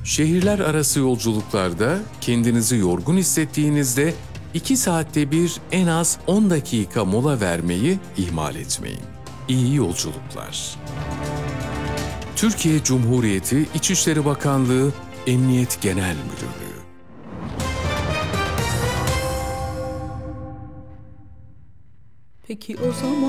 Şehirler arası yolculuklarda kendinizi yorgun hissettiğinizde 2 saatte bir en az 10 dakika mola vermeyi ihmal etmeyin. İyi yolculuklar. Türkiye Cumhuriyeti İçişleri Bakanlığı Emniyet Genel Müdürlüğü. Peki o zaman